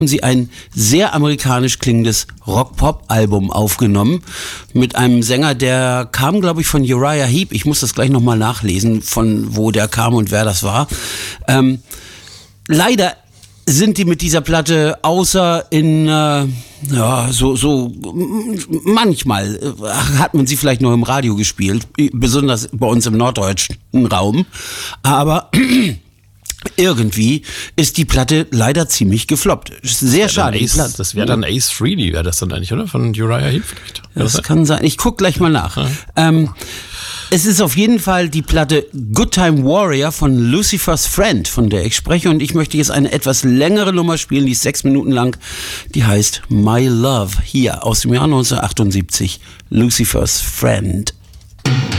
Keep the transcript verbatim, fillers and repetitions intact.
sie ein sehr amerikanisch klingendes Rock-Pop-Album aufgenommen mit einem Sänger, der kam, glaube ich, von Uriah Heep. Ich muss das gleich nochmal nachlesen, von wo der kam und wer das war. Ähm, leider sind die mit dieser Platte außer in, äh, ja, so, so, manchmal äh, hat man sie vielleicht noch im Radio gespielt, besonders bei uns im norddeutschen Raum, aber irgendwie ist die Platte leider ziemlich gefloppt. Sehr das schade. Ace, das wäre dann Ace Frehley, wäre das dann eigentlich, oder? Von Uriah Heep vielleicht? Das, das kann sein. Ich guck gleich mal nach. Ja. Ähm, es ist auf jeden Fall die Platte Good Time Warrior von Lucifer's Friend, von der ich spreche. Und ich möchte jetzt eine etwas längere Nummer spielen, die ist sechs Minuten lang. Die heißt My Love. Hier aus dem Jahr neunzehnhundertachtundsiebzig. Lucifer's Friend.